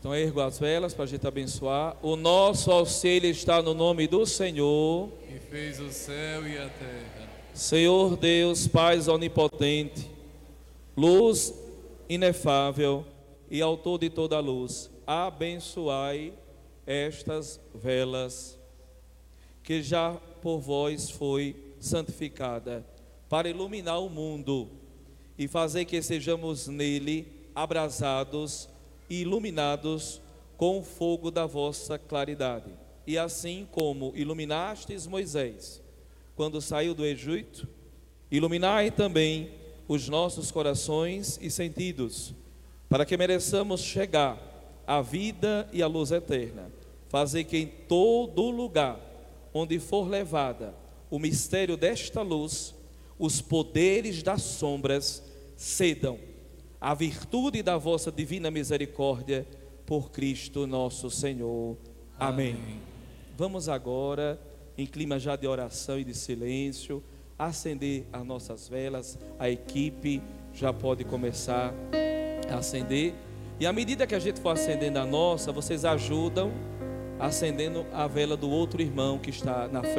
Então ergo as velas para a gente abençoar. O nosso auxílio está no nome do Senhor, que fez o céu e a terra. Senhor Deus, Pai onipotente, luz inefável e autor de toda a luz, abençoai estas velas, que já por vós foi santificada, para iluminar o mundo e fazer que sejamos nele abrasados e iluminados com o fogo da vossa claridade. E assim como iluminastes Moisés quando saiu do Egito, iluminai também os nossos corações e sentidos, para que mereçamos chegar à vida e à luz eterna. Fazer que em todo lugar onde for levada o mistério desta luz, os poderes das sombras cedam a virtude da vossa divina misericórdia, por Cristo nosso Senhor. Amém. Vamos agora, em clima já de oração e de silêncio, acender as nossas velas. A equipe já pode começar a acender. E à medida que a gente for acendendo a nossa, vocês ajudam acendendo a vela do outro irmão que está na frente.